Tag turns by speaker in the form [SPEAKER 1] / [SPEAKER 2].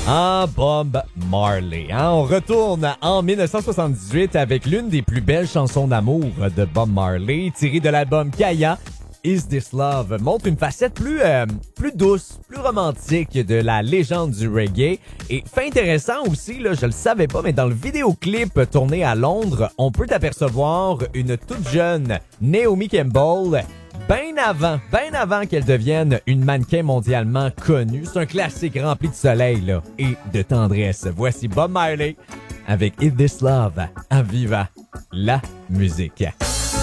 [SPEAKER 1] Ah, Bob Marley. On retourne en 1978 avec l'une des plus belles chansons d'amour de Bob Marley, tirée de l'album Kaya. Is This Love montre une facette plus douce, plus romantique de la légende du reggae. Et fait intéressant aussi, là, je le savais pas, mais dans le vidéoclip tourné à Londres, on peut apercevoir une toute jeune Naomi Campbell bien avant qu'elle devienne une mannequin mondialement connue. C'est un classique rempli de soleil là, et de tendresse. Voici Bob Marley avec Is This Love en vivant la musique.